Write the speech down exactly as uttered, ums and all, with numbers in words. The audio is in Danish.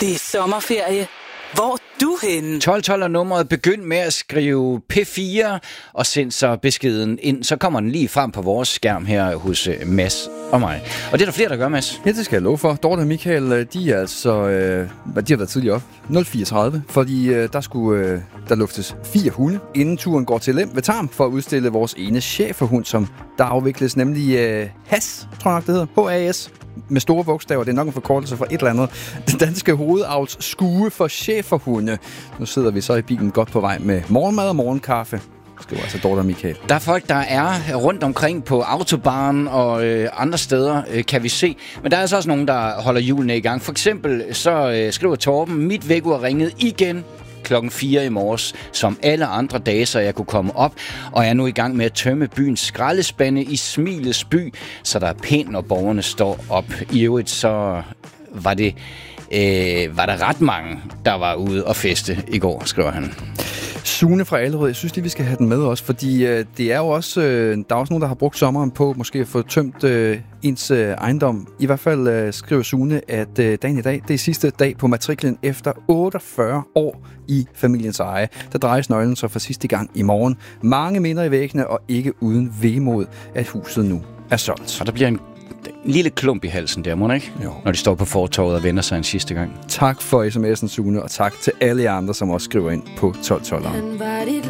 Det er sommerferie. Hvor er du henne? tolv tolv er nummeret. Begynd med at skrive P fire og send så beskeden ind. Så kommer den lige frem på vores skærm her hos Mads og mig. Og det er der flere, der gør, Mads. Ja, det skal jeg love for. Dorte og Michael, de er altså... Øh, de har været tidligere op. nul fire tredive, fordi øh, der skulle øh, der luftes fire hunde, inden turen går til Lem ved Tarm for at udstille vores ene schæferhund, som der afvikles, nemlig øh, H A S, tror jeg nok det hedder. H A S. Med store bogstaver. Det er nok en forkortelse for et eller andet. Den danske hovedavls skue for schæferhunde. Nu sidder vi så i bilen godt på vej med morgenmad og morgenkaffe. Skriver altså Dorte og Michael. Der er folk, der er rundt omkring på autobahn og øh, andre steder, øh, kan vi se. Men der er altså også nogen, der holder hjulene i gang. For eksempel så øh, skriver Torben, mit vækkeur ringede igen klokken fire i morges, som alle andre dage, så jeg kunne komme op, og jeg er nu i gang med at tømme byens skraldespande i Smilets by, så der er pænt, når borgerne står op. I øvrigt så var det øh, var der ret mange, der var ude og feste i går, skriver han. Sune fra Allerød, jeg synes lige, vi skal have den med også, fordi øh, det er jo også, øh, der er også nogen, der har brugt sommeren på måske at få tømt øh, ens øh, ejendom. I hvert fald øh, skriver Sune, at øh, dagen i dag, det er sidste dag på matriklen efter otteogfyrre år i familiens eje. Der drejes nøglen så for sidste gang i morgen. Mange minder i væggene, og ikke uden vemod, at huset nu er solgt. Og der bliver en En lille klump i halsen der, må det ikke? Jo. Når de står på fortovet og vender sig en sidste gang. Tak for sms'en, Sune, og tak til alle jer andre, som også skriver ind på tolv tolv.